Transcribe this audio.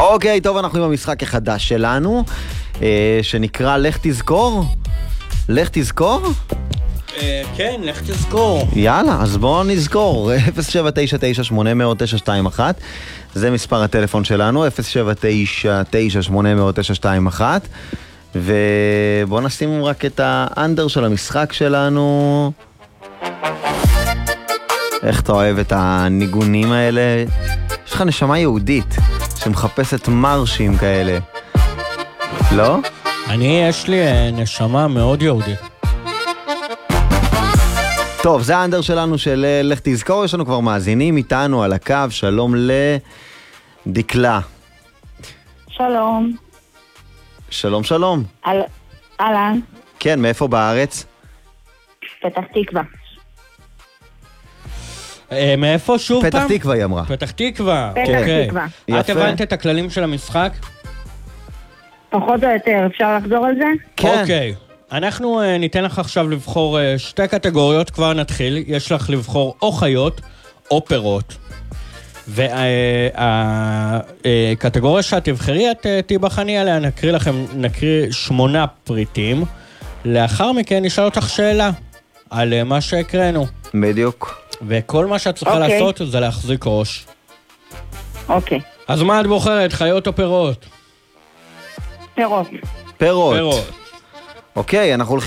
אוקיי, טוב, אנחנו עם המשחק החדש שלנו, שנקרא לך תזכור. לך תזכור? כן, לך תזכור. יאללה, אז בואו נזכור. 07998000921 זה מספר הטלפון שלנו, 07998000921 ובואו נשים רק את האנדר של המשחק שלנו. איך אתה אוהב את הניגונים האלה? יש לך נשמה יהודית שמחפשת מרשים כאלה, לא? יש לי נשמה מאוד יהודית. טוב, זה האנדר שלנו של לך תזכור. יש לנו כבר מאזינים איתנו על הקו. שלום לדקלה. שלום. שלום, שלום. אהלן. כן, מאיפה בארץ? פתח תקווה. מאיפה שוב פעם? פתח תקווה היא אמרה. פתח תקווה. פתח תקווה. את הבנת את הכללים של המשחק? פחות או יותר, אפשר לחזור על זה? כן. אוקיי. אנחנו ניתן לך עכשיו לבחור שתי קטגוריות, כבר נתחיל. יש לך לבחור או חיות או פירות. והקטגוריה שאת תבחרי, את תיבחני עליה. נקריא 8 פריטים. לאחר מכן נשאל אותך שאלה על מה שהקראנו. בדיוק. וכל מה שאת צריכה לעשות זה להחזיק ראש. אוקיי. אז מה את בוחרת, חיות או פירות? פירות. פירות. אוקיי, אנחנו הולכים